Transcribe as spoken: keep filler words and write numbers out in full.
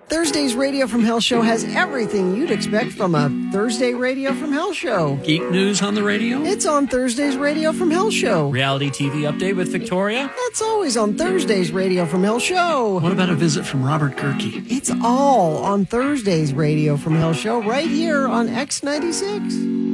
Thursday's Radio from Hell show has everything you'd expect from a Thursday Radio from Hell show. Geek news on the radio? It's on Thursday's Radio from Hell show. Reality T V update with Victoria? That's always on Thursday's Radio from Hell show. What about a visit from Robert Gerke? It's all on Thursday's Radio from Hell show right here on X ninety-six.